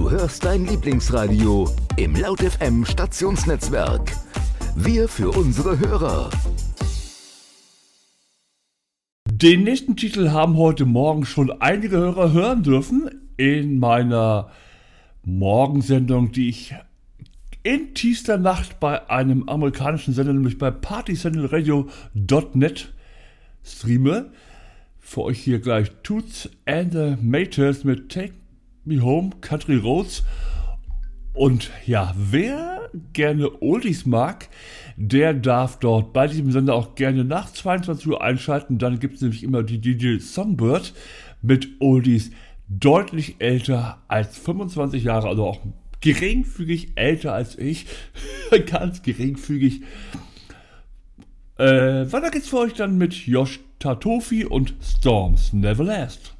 Du hörst dein Lieblingsradio im Laut FM Stationsnetzwerk. Wir für unsere Hörer. Den nächsten Titel haben heute Morgen schon einige Hörer hören dürfen in meiner Morgensendung, die ich in tiefster Nacht bei einem amerikanischen Sender, nämlich bei partycentralradio.net streame. Für euch hier gleich Toots and the Maytals mit Take Me Home, Country Roads. Und ja, wer gerne Oldies mag, der darf dort bei diesem Sender auch gerne nach 22 Uhr einschalten. Dann gibt es nämlich immer die DJ Songbird mit Oldies deutlich älter als 25 Jahre, also auch geringfügig älter als ich. Ganz geringfügig. Weiter geht's für euch dann mit Josh Tatofi und Storms Never Last.